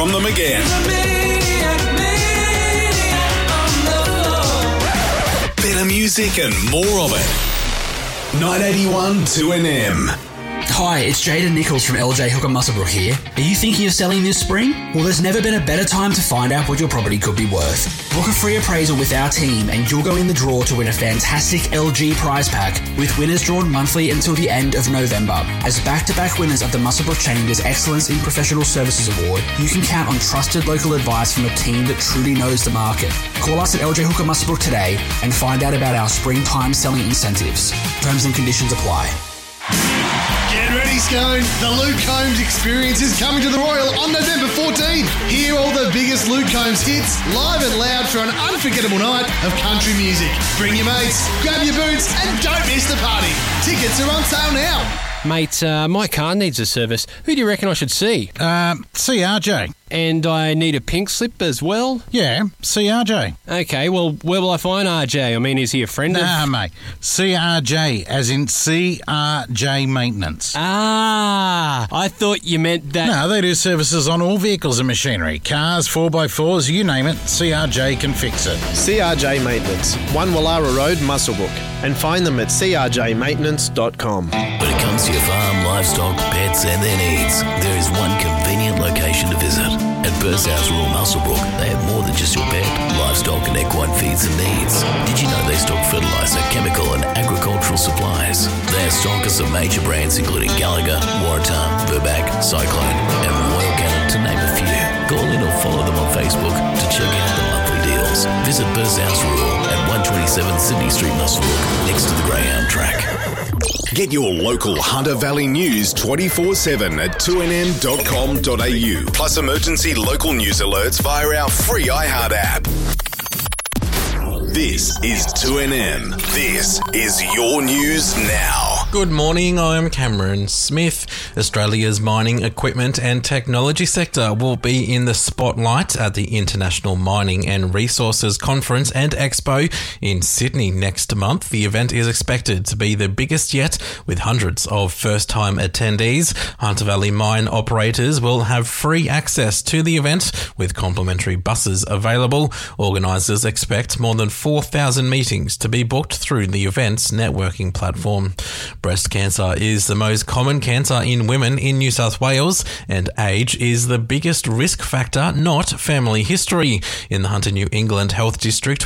from them again. Better music and more of it. 981 2NM. Hi, it's Jaden Nichols from LJ Hooker Muswellbrook here. Are you thinking of selling this spring? Well, there's never been a better time to find out what your property could be worth. Book a free appraisal with our team and you'll go in the draw to win a fantastic LG prize pack, with winners drawn monthly until the end of November. As back-to-back winners of the Muswellbrook Chamber's Excellence in Professional Services Award, you can count on trusted local advice from a team that truly knows the market. Call us at LJ Hooker Muswellbrook today and find out about our springtime selling incentives. Terms and conditions apply. Get ready, Scone. The Luke Combs experience is coming to the Royal on November 14th. Hear all the biggest Luke Combs hits live and loud for an unforgettable night of country music. Bring your mates, grab your boots, and don't miss the party. Tickets are on sale now. Mate, my car needs a service. Who do you reckon I should see? See RJ. And I need a pink slip as well? Yeah, see RJ. Okay, well, where will I find RJ? I mean, is he a friend Nah, mate. CRJ, as in CRJ Maintenance. Ah, I thought you meant that... No, they do services on all vehicles and machinery. Cars, 4x4s, you name it, CRJ can fix it. CRJ Maintenance, 1 Wallara Road, Muswellbrook. And find them at crjmaintenance.com. When it comes to your farm, livestock, pets and their needs, there is one convenient location to visit. At Burst House Rural Muswellbrook, they have more than just your pet, livestock and equine feeds and needs. Did you know they stock fertiliser, chemical and agricultural supplies? They are stockers of major brands including Gallagher, Waratah, Verbac, Cyclone and Royal Canin, to name a few. Call in or follow them on Facebook to check out the monthly deals. Visit Burst House Rural at 127 Sydney Street, Muswellbrook, next to the Greyhound track. Get your local Hunter Valley news 24/7 at 2nm.com.au. Plus emergency local news alerts via our free iHeart app. This is 2NM. This is your news now. Good morning, I'm Cameron Smith. Australia's mining equipment and technology sector will be in the spotlight at the International Mining and Resources Conference and Expo in Sydney next month. The event is expected to be the biggest yet, with hundreds of first-time attendees. Hunter Valley mine operators will have free access to the event, with complimentary buses available. Organisers expect more than 4,000 meetings to be booked through the event's networking platform. Breast cancer is the most common cancer in women in New South Wales, and age is the biggest risk factor, not family history. In the Hunter New England Health District,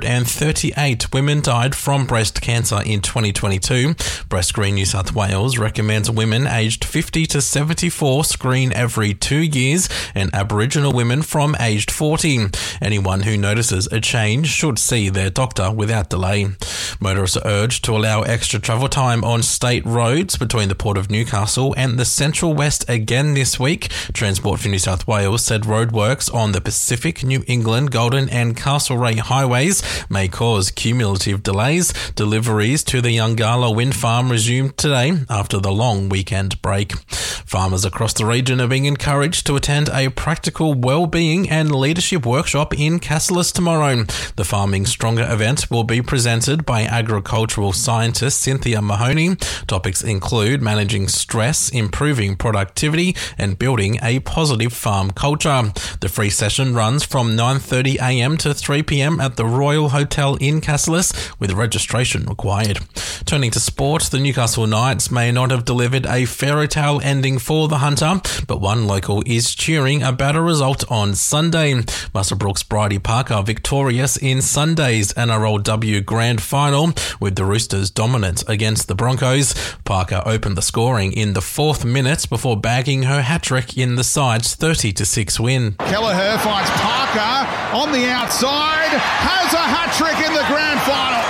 138 women died from breast cancer in 2022. Breast Screen New South Wales recommends women aged 50 to 74 screen every 2 years, and Aboriginal women from aged 40. Anyone who notices a change should see their doctor without delay. Motorists are urged to allow extra travel time on state roads between the Port of Newcastle and the Central West again this week. Transport for New South Wales said roadworks on the Pacific, New England, Golden and Castlereagh highways may cause cumulative delays. Deliveries to the Yungala wind farm resumed today after the long weekend break. Farmers across the region are being encouraged to attend a practical well-being and leadership workshop in Cassilis tomorrow. The Farming Stronger event will be presented by agricultural scientist Cynthia Mahoney. Topics include managing stress, improving productivity, and building a positive farm culture. The free session runs from 9:30am to 3pm at the Royal Hotel in Cassilis, with registration required. Turning to sport, the Newcastle Knights may not have delivered a fairy tale ending for the Hunter, but one local is cheering about a result on Sunday. Muswellbrook's Bridie Parker victorious in Sunday's NRLW Grand Final, with the Roosters dominant against the Broncos. Parker opened the scoring in the 4th minute before bagging her hat-trick in the side's 30-6 win. Kelleher finds Parker on the outside, has a hat-trick in the grand final.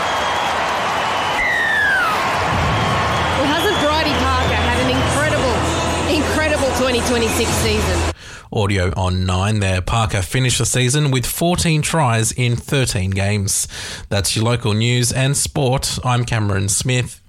Well, hasn't Bridie Parker had an incredible 2026 season? Audio on 9 there. Parker finished the season with 14 tries in 13 games. That's your local news and sport. I'm Cameron Smith.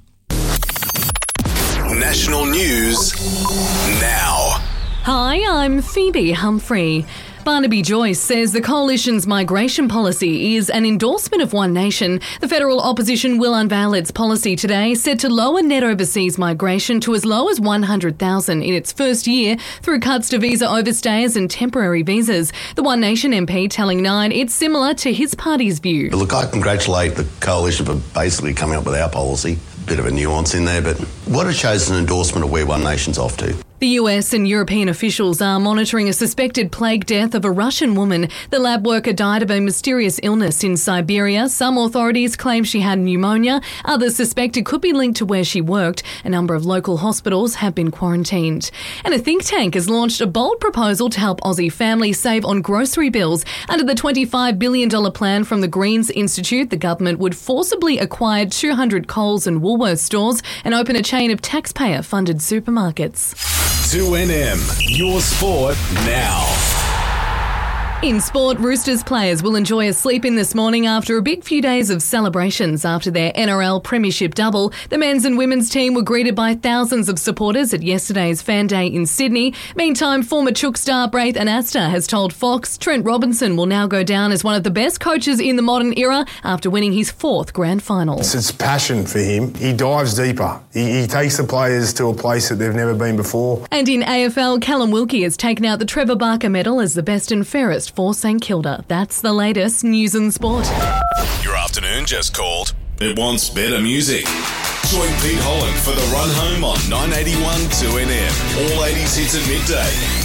National news now. Hi, I'm Phoebe Humphrey. Barnaby Joyce says the Coalition's migration policy is an endorsement of One Nation. The federal opposition will unveil its policy today, set to lower net overseas migration to as low as 100,000 in its first year through cuts to visa overstays and temporary visas. The One Nation MP telling Nine it's similar to his party's view. Look, I congratulate the Coalition for basically coming up with our policy. Bit of a nuance in there, but what it shows is an endorsement of where One Nation's off to. The US and European officials are monitoring a suspected plague death of a Russian woman. The lab worker died of a mysterious illness in Siberia. Some authorities claim she had pneumonia. Others suspect it could be linked to where she worked. A number of local hospitals have been quarantined. And a think tank has launched a bold proposal to help Aussie families save on grocery bills. Under the $25 billion plan from the Greens Institute, the government would forcibly acquire 200 Coles and Woolworths stores and open a chain of taxpayer-funded supermarkets. 2NM, your sport now. In sport, Roosters players will enjoy a sleep in this morning after a big few days of celebrations after their NRL Premiership double. The men's and women's team were greeted by thousands of supporters at yesterday's Fan Day in Sydney. Meantime, former Chook star Braith Anasta has told Fox Trent Robinson will now go down as one of the best coaches in the modern era after winning his 4th grand final. It's passion for him. He dives deeper. He takes the players to a place that they've never been before. And in AFL, Callum Wilkie has taken out the Trevor Barker medal as the best and fairest for St Kilda. That's the latest news and sport. Your afternoon just called. It wants better music. Join Pete Holland for the run home on 981 2NM. All 80s hits at midday.